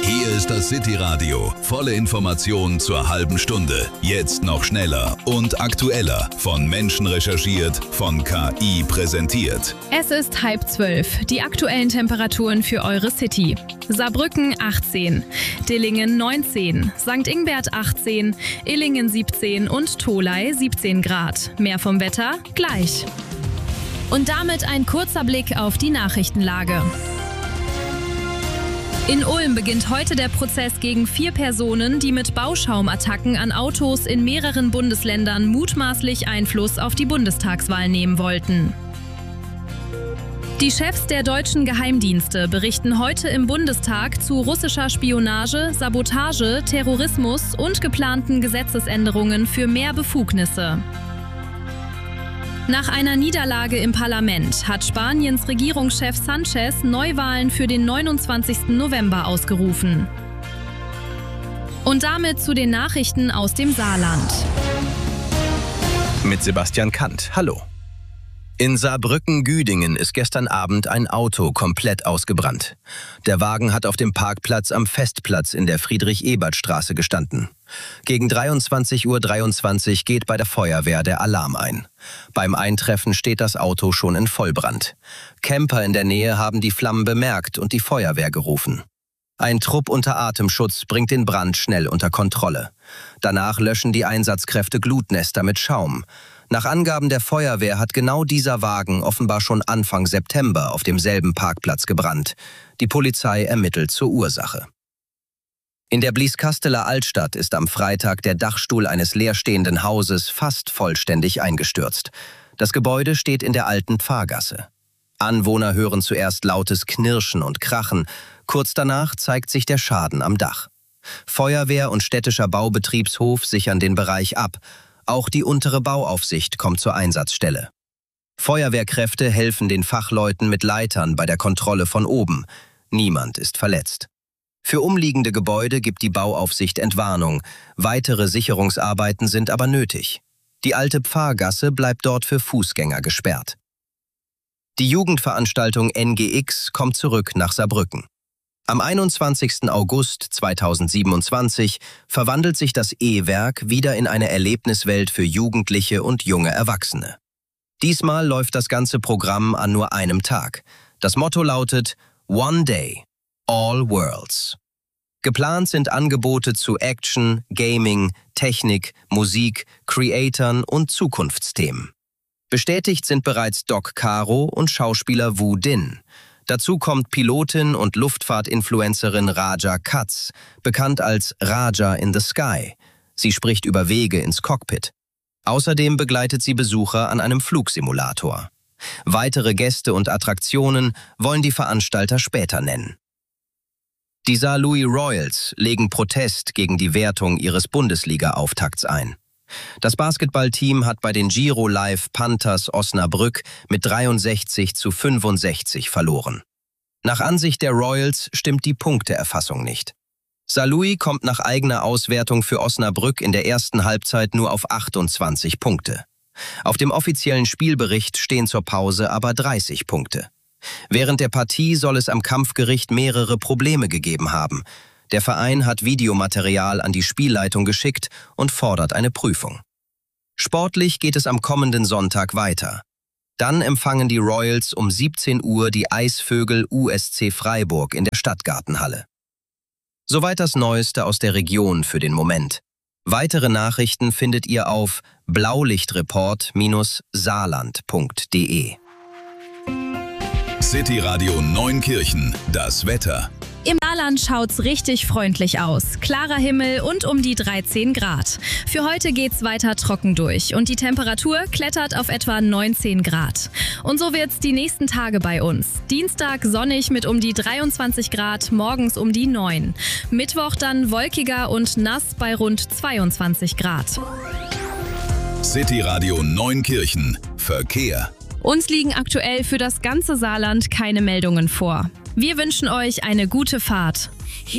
Hier ist das City-Radio. Volle Informationen zur halben Stunde. Jetzt noch schneller und aktueller. Von Menschen recherchiert, von KI präsentiert. Es ist 11:30. Die aktuellen Temperaturen für eure City. Saarbrücken 18, Dillingen 19, St. Ingbert 18, Illingen 17 und Tholey 17 Grad. Mehr vom Wetter gleich. Und damit ein kurzer Blick auf die Nachrichtenlage. In Ulm beginnt heute der Prozess gegen 4 Personen, die mit Bauschaumattacken an Autos in mehreren Bundesländern mutmaßlich Einfluss auf die Bundestagswahl nehmen wollten. Die Chefs der deutschen Geheimdienste berichten heute im Bundestag zu russischer Spionage, Sabotage, Terrorismus und geplanten Gesetzesänderungen für mehr Befugnisse. Nach einer Niederlage im Parlament hat Spaniens Regierungschef Sánchez Neuwahlen für den 29. November ausgerufen. Und damit zu den Nachrichten aus dem Saarland. Mit Sebastian Kant. Hallo. In Saarbrücken-Güdingen ist gestern Abend ein Auto komplett ausgebrannt. Der Wagen hat auf dem Parkplatz am Festplatz in der Friedrich-Ebert-Straße gestanden. Gegen 23:23 Uhr geht bei der Feuerwehr der Alarm ein. Beim Eintreffen steht das Auto schon in Vollbrand. Camper in der Nähe haben die Flammen bemerkt und die Feuerwehr gerufen. Ein Trupp unter Atemschutz bringt den Brand schnell unter Kontrolle. Danach löschen die Einsatzkräfte Glutnester mit Schaum. Nach Angaben der Feuerwehr hat genau dieser Wagen offenbar schon Anfang September auf demselben Parkplatz gebrannt. Die Polizei ermittelt zur Ursache. In der Blieskasteler Altstadt ist am Freitag der Dachstuhl eines leerstehenden Hauses fast vollständig eingestürzt. Das Gebäude steht in der alten Pfarrgasse. Anwohner hören zuerst lautes Knirschen und Krachen. Kurz danach zeigt sich der Schaden am Dach. Feuerwehr und städtischer Baubetriebshof sichern den Bereich ab. Auch die untere Bauaufsicht kommt zur Einsatzstelle. Feuerwehrkräfte helfen den Fachleuten mit Leitern bei der Kontrolle von oben. Niemand ist verletzt. Für umliegende Gebäude gibt die Bauaufsicht Entwarnung. Weitere Sicherungsarbeiten sind aber nötig. Die alte Pfarrgasse bleibt dort für Fußgänger gesperrt. Die Jugendveranstaltung NGX kommt zurück nach Saarbrücken. Am 21. August 2027 verwandelt sich das E-Werk wieder in eine Erlebniswelt für Jugendliche und junge Erwachsene. Diesmal läuft das ganze Programm an nur einem Tag. Das Motto lautet One Day, All Worlds. Geplant sind Angebote zu Action, Gaming, Technik, Musik, Creatoren und Zukunftsthemen. Bestätigt sind bereits Doc Caro und Schauspieler Wu Din. Dazu kommt Pilotin und Luftfahrtinfluencerin Raja Katz, bekannt als Raja in the Sky. Sie spricht über Wege ins Cockpit. Außerdem begleitet sie Besucher an einem Flugsimulator. Weitere Gäste und Attraktionen wollen die Veranstalter später nennen. Die Saarlouis Royals legen Protest gegen die Wertung ihres Bundesliga-Auftakts ein. Das Basketballteam hat bei den Giro Live Panthers Osnabrück mit 63:65 verloren. Nach Ansicht der Royals stimmt die Punkteerfassung nicht. Saarlouis kommt nach eigener Auswertung für Osnabrück in der ersten Halbzeit nur auf 28 Punkte. Auf dem offiziellen Spielbericht stehen zur Pause aber 30 Punkte. Während der Partie soll es am Kampfgericht mehrere Probleme gegeben haben. Der Verein hat Videomaterial an die Spielleitung geschickt und fordert eine Prüfung. Sportlich geht es am kommenden Sonntag weiter. Dann empfangen die Royals um 17 Uhr die Eisvögel USC Freiburg in der Stadtgartenhalle. Soweit das Neueste aus der Region für den Moment. Weitere Nachrichten findet ihr auf blaulichtreport-saarland.de. City Radio Neunkirchen, das Wetter. Im Saarland schaut's richtig freundlich aus. Klarer Himmel und um die 13 Grad. Für heute geht's weiter trocken durch und die Temperatur klettert auf etwa 19 Grad. Und so wird's die nächsten Tage bei uns. Dienstag sonnig mit um die 23 Grad, morgens um die 9. Mittwoch dann wolkiger und nass bei rund 22 Grad. City Radio Neunkirchen, Verkehr. Uns liegen aktuell für das ganze Saarland keine Meldungen vor. Wir wünschen euch eine gute Fahrt.